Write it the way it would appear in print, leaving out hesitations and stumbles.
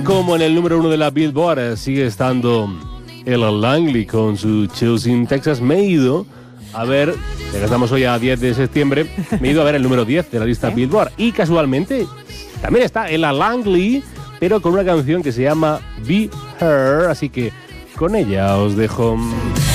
Como en el número 1 de la Billboard sigue estando Ella Langley con su Chills Texas, me he ido a ver, ya que estamos hoy a 10 de septiembre, me he ido a ver el número 10 de la lista Billboard. Y casualmente también está Ella Langley, pero con una canción que se llama Be Her, así que con ella os dejo.